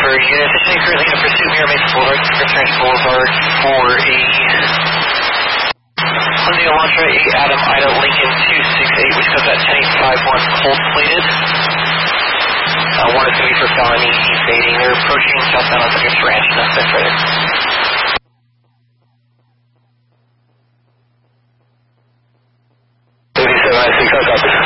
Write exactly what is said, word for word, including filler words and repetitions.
Denver, unit station currently in pursuit here, Mesa Boulevard, Strange Boulevard for a Hyundai Elantra, a Adam Ida Lincoln two six eight, which comes at ten eight five one cold plated. Uh, one is going to be for felony evading. They're approaching southbound on Second Ranch, and that's it right there. thirty-seven, I six, I'll copy.